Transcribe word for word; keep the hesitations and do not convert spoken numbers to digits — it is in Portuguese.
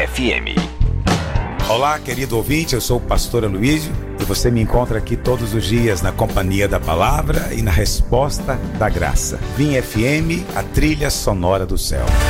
F M. Olá, querido ouvinte, eu sou o pastor Aloísio e você me encontra aqui todos os dias na companhia da palavra e na resposta da graça. Vim F M, a trilha sonora do céu.